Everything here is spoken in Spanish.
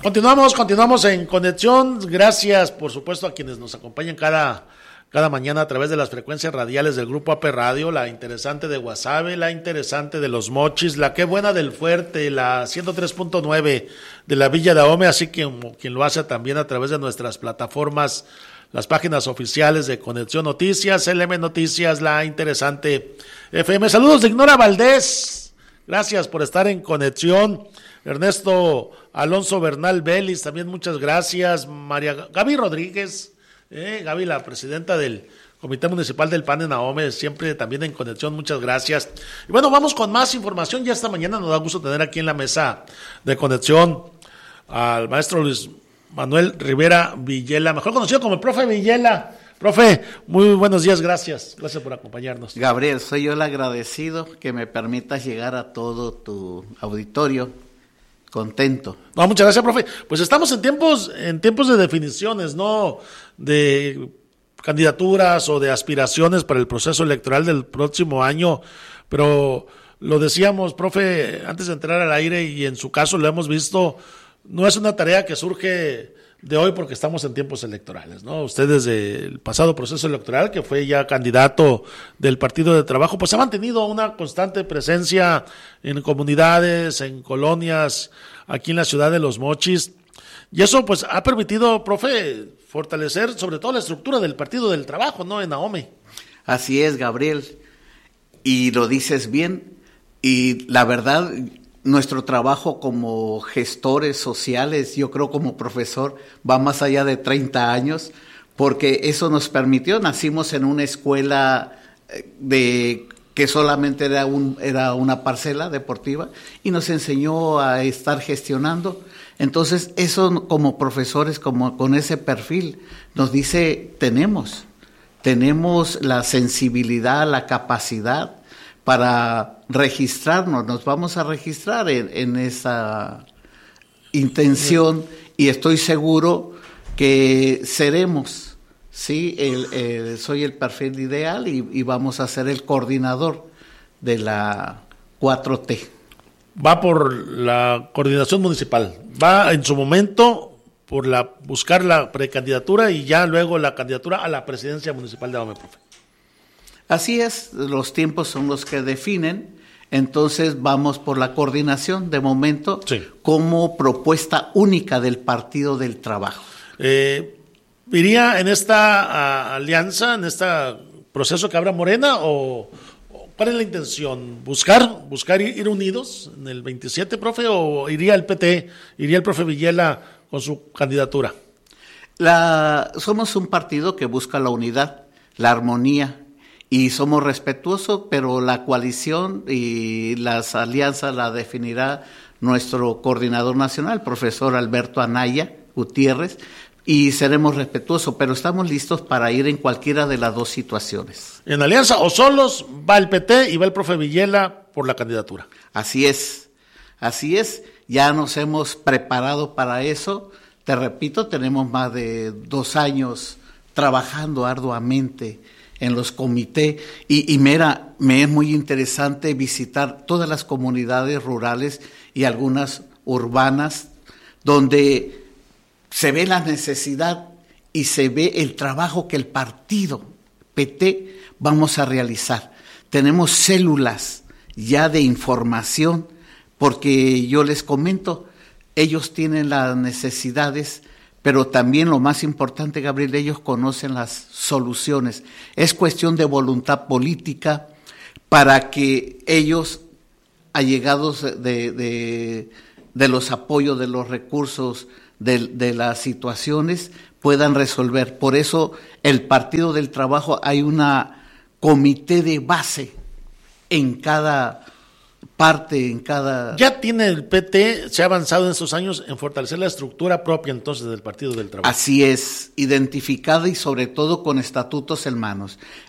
Continuamos en Conexión. Gracias, por supuesto, a quienes nos acompañan cada mañana a través de las frecuencias radiales del Grupo AP Radio, la interesante de Guasave, la interesante de Los Mochis, la Qué Buena del Fuerte, la 103.9 de la Villa de Ahome, así que quien lo hace también a través de nuestras plataformas, las páginas oficiales de Conexión Noticias, LM Noticias, la interesante FM. Saludos de Ignora Valdés, gracias por estar en Conexión. Ernesto Alonso Bernal Vélez, también muchas gracias. Gaby Rodríguez, Gaby, la presidenta del Comité Municipal del PAN en Ahome, siempre también en Conexión, muchas gracias. Y bueno, vamos con más información. Ya esta mañana nos da gusto tener aquí en la mesa de Conexión al maestro Luis Manuel Rivera Villela, mejor conocido como el profe Villela. Profe, muy buenos días, gracias por acompañarnos. Gabriel, soy yo el agradecido que me permitas llegar a todo tu auditorio. Contento. No, muchas gracias, profe. Pues estamos en tiempos de definiciones, ¿no? De candidaturas o de aspiraciones para el proceso electoral del próximo año, pero lo decíamos, profe, antes de entrar al aire, y en su caso lo hemos visto, no es una tarea que surge de hoy porque estamos en tiempos electorales, ¿no? Usted desde el pasado proceso electoral, que fue ya candidato del Partido de Trabajo, pues ha mantenido una constante presencia en comunidades, en colonias, aquí en la ciudad de Los Mochis, y eso pues ha permitido, profe, fortalecer sobre todo la estructura del Partido del Trabajo, ¿no? En Ahome. Así es, Gabriel, y lo dices bien, y la verdad, nuestro trabajo como gestores sociales, yo creo como profesor, va más allá de 30 años, porque eso nos permitió, nacimos en una escuela que solamente era una parcela deportiva y nos enseñó a estar gestionando. Entonces eso como profesores, como con ese perfil, nos dice, tenemos la sensibilidad, la capacidad para registrarnos, nos vamos a registrar en esa intención y estoy seguro que seremos, ¿sí? Soy el perfil ideal y vamos a ser el coordinador de la 4T. Va por la coordinación municipal, va en su momento por buscar la precandidatura y ya luego la candidatura a la presidencia municipal de Ahome, profe. Así es, los tiempos son los que definen, entonces vamos por la coordinación de momento, sí, como propuesta única del Partido del Trabajo. ¿Iría en esta alianza, en este proceso que abra Morena o cuál es la intención? ¿Buscar ir unidos en el 27, profe, o iría el PT, iría el profe Villela con su candidatura? Somos un partido que busca la unidad, la armonía, y somos respetuosos, pero la coalición y las alianzas la definirá nuestro coordinador nacional, profesor Alberto Anaya Gutiérrez, y seremos respetuosos, pero estamos listos para ir en cualquiera de las dos situaciones. En alianza o solos, va el PT y va el profe Villela por la candidatura. Así es, ya nos hemos preparado para eso, te repito, tenemos más de 2 años trabajando arduamente en los comités, y mira, me es muy interesante visitar todas las comunidades rurales y algunas urbanas donde se ve la necesidad y se ve el trabajo que el partido PT vamos a realizar. Tenemos células ya de información, porque yo les comento, ellos tienen las necesidades, pero también lo más importante, Gabriel, ellos conocen las soluciones. Es cuestión de voluntad política para que ellos, allegados de los apoyos, de los recursos, de las situaciones, puedan resolver. Por eso el Partido del Trabajo hay una comité de base en cada parte, en cada... Ya tiene el PT, se ha avanzado en estos años en fortalecer la estructura propia entonces del Partido del Trabajo. Así es, identificada y sobre todo con estatutos en manos.